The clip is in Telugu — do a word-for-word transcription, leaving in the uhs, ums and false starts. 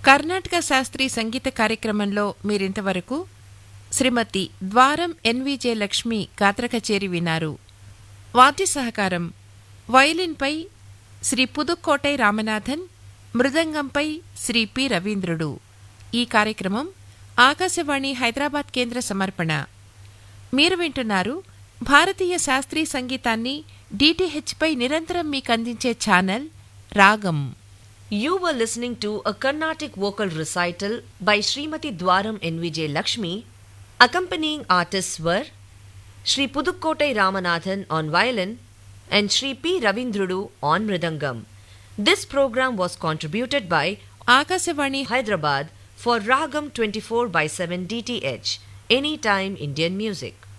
కర్ణాటక శాస్త్రీయ సంగీత కార్యక్రమంలో మీరింతవరకు శ్రీమతి ద్వారం ఎన్విజే లక్ష్మి గాత్ర కచేరి వినారు. వాద్య సహకారం వయలిన్పై శ్రీ పుదుక్కోటై రామనాథన్, మృదంగంపై శ్రీ పి రవీంద్రుడు. ఈ కార్యక్రమం ఆకాశవాణి హైదరాబాద్ కేంద్ర సమర్పణ. మీరు వింటున్నారు భారతీయ శాస్త్రీయ సంగీతాన్ని డిటిహెచ్ పై నిరంతరం మీకందించే ఛానల్ రాగం. You were listening to a Carnatic vocal recital by Srimati Dwaram N V J Lakshmi. Accompanying artists were Sri Pudukkottai Ramanathan on violin and Sri P. Ravindrudu on mridangam. This program was contributed by Akashvani Hyderabad for Ragam twenty-four by seven D T H, Anytime Indian Music.